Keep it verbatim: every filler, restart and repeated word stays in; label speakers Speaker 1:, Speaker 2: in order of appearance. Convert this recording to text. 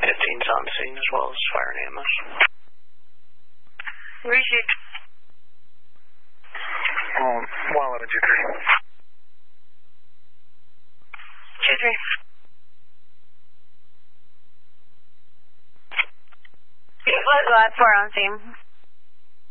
Speaker 1: fifteen's on scene as well as fire and ambulance.
Speaker 2: Received.
Speaker 3: Um, one eleven two three.
Speaker 2: Two three. Live four on scene.